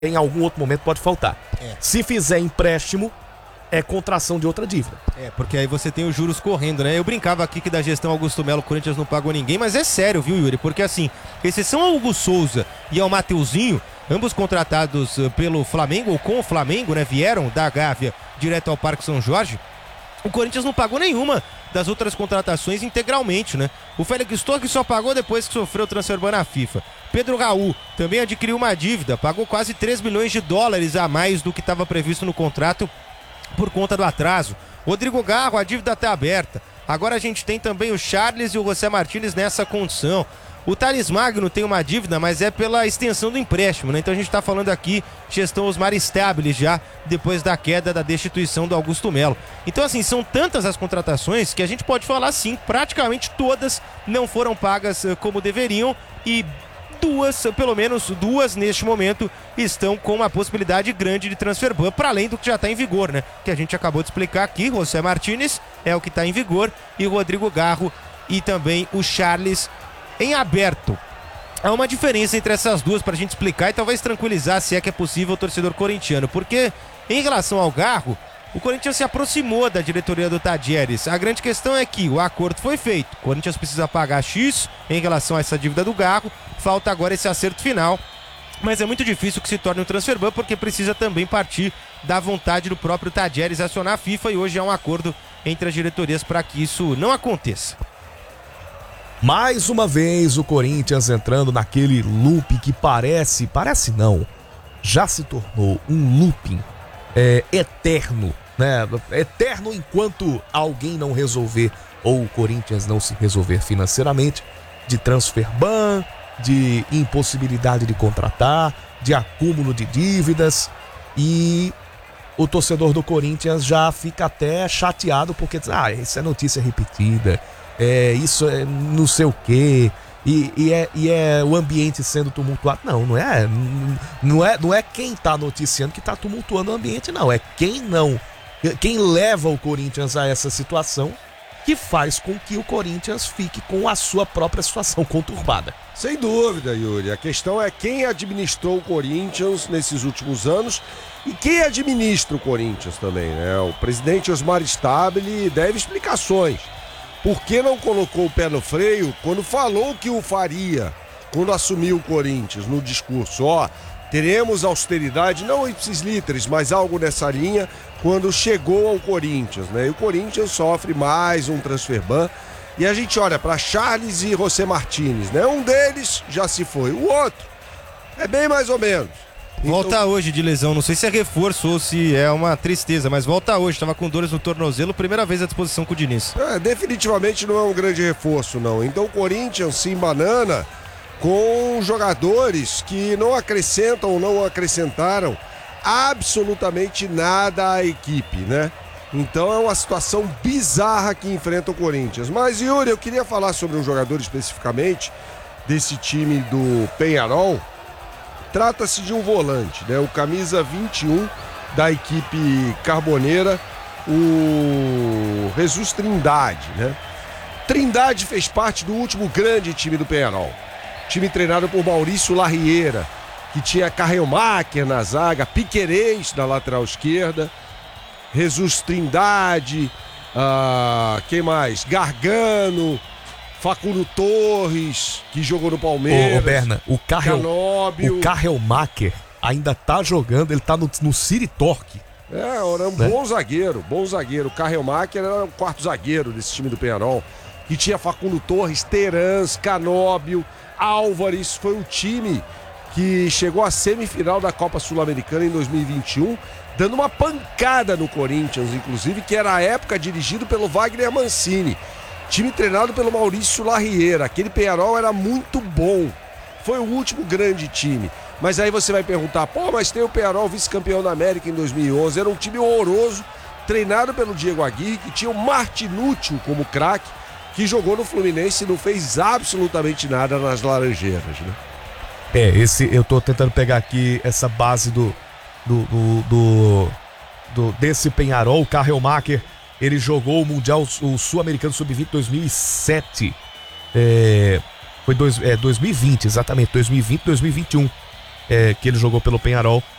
em algum outro momento pode faltar. Se fizer empréstimo, é contração de outra dívida. Porque aí você tem os juros correndo, né? Eu brincava aqui que da gestão Augusto Melo o Corinthians não pagou ninguém, mas é sério, viu, Yuri? Porque assim, exceção ao Hugo Souza e ao Mateuzinho, ambos contratados pelo Flamengo, ou com o Flamengo, né? Vieram da Gávea direto ao Parque São Jorge. O Corinthians não pagou nenhuma das outras contratações integralmente, né? O Félix Torres só pagou depois que sofreu o transfer ban na FIFA. Pedro Raul também adquiriu uma dívida, pagou quase 3 milhões de dólares a mais do que estava previsto no contrato por conta do atraso. Rodrigo Garro, a dívida está aberta. Agora a gente tem também o Charles e o José Martínez nessa condição. O Thales Magno tem uma dívida, mas é pela extensão do empréstimo, né? Então a gente está falando aqui gestão Osmar Stabile já depois da queda da destituição do Augusto Melo. Então assim, são tantas as contratações que a gente pode falar sim, praticamente todas não foram pagas como deveriam e pelo menos duas neste momento, estão com uma possibilidade grande de transfer ban, para além do que já está em vigor, né? Que a gente acabou de explicar aqui, José Martínez é o que está em vigor e o Rodrigo Garro e também o Charles em aberto. Há uma diferença entre essas duas para a gente explicar e talvez tranquilizar, se é que é possível, o torcedor corintiano, porque em relação ao Garro, o Corinthians se aproximou da diretoria do Tadieres. A grande questão é que o acordo foi feito. O Corinthians precisa pagar X em relação a essa dívida do Garro. Falta agora esse acerto final. Mas é muito difícil que se torne um transfer ban, porque precisa também partir da vontade do próprio Tadieres acionar a FIFA. E hoje há um acordo entre as diretorias para que isso não aconteça. Mais uma vez o Corinthians entrando naquele loop que parece não, já se tornou um looping eterno, né? Eterno enquanto alguém não resolver, ou o Corinthians não se resolver financeiramente, de transfer ban, de impossibilidade de contratar, de acúmulo de dívidas, e o torcedor do Corinthians já fica até chateado porque diz, isso é notícia repetida, isso é não sei o quê, e é o ambiente sendo tumultuado. Não é quem tá noticiando que tá tumultuando o ambiente, não. É quem leva o Corinthians a essa situação que faz com que o Corinthians fique com a sua própria situação conturbada. Sem dúvida, Yuri. A questão é quem administrou o Corinthians nesses últimos anos e quem administra o Corinthians também, né? O presidente Osmar Stabile deve explicações. Por que não colocou o pé no freio quando falou que o faria, quando assumiu o Corinthians no discurso? Teremos austeridade, não ipsis literis, mas algo nessa linha, quando chegou ao Corinthians, né? E o Corinthians sofre mais um transfer ban. E a gente olha para Charles e José Martínez, né? Um deles já se foi, o outro é bem mais ou menos. Volta hoje de lesão, não sei se é reforço ou se é uma tristeza, mas volta hoje, estava com dores no tornozelo, primeira vez à disposição com o Diniz. Definitivamente não é um grande reforço, não. Então o Corinthians se embanana com jogadores que não acrescentam ou não acrescentaram absolutamente nada à equipe, né? Então é uma situação bizarra que enfrenta o Corinthians. Mas, Yuri, eu queria falar sobre um jogador especificamente desse time do Peñarol. Trata-se de um volante, né? O camisa 21 da equipe carboneira, o Jesus Trindade, né? Trindade fez parte do último grande time do Peñarol. Time treinado por Maurício Larriera, que tinha Carrelmacher na zaga, Piquerez na lateral esquerda, Jesus Trindade, quem mais? Gargano, Facundo Torres, que jogou no Palmeiras. Berna, o Carrelmacher ainda tá jogando, ele tá no City Torque. Era um bom zagueiro. O Carrelmacher era o quarto zagueiro desse time do Peñarol, que tinha Facundo Torres, Terans, Canóbio, Álvares. Foi um time que chegou à semifinal da Copa Sul-Americana em 2021, dando uma pancada no Corinthians, inclusive, que era a época dirigido pelo Wagner Mancini. Time treinado pelo Maurício Larriera. Aquele Peñarol era muito bom. Foi o último grande time. Mas aí você vai perguntar, mas tem o Peñarol vice-campeão da América em 2011. Era um time horroroso, treinado pelo Diego Aguirre, que tinha o Martinútil como craque, que jogou no Fluminense e não fez absolutamente nada nas Laranjeiras, né? Eu tô tentando pegar aqui essa base desse Peñarol. O Carrelmacher, ele jogou o Mundial, o Sul-Americano Sub-20 2007. Foi 2020, exatamente, 2020, 2021. que ele jogou pelo Peñarol,